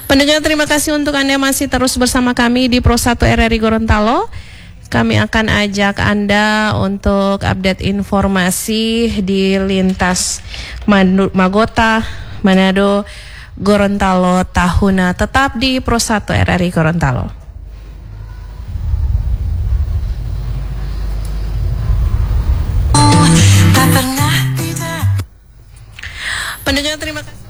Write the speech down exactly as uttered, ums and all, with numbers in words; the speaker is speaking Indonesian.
Pendengar, terima kasih untuk Anda masih terus bersama kami di Pro satu R R I Gorontalo. Kami akan ajak Anda untuk update informasi di lintas Magota, Manado, Gorontalo, Tahuna. Tetap di Pro satu R R I Gorontalo. Pendengar, terima kasih.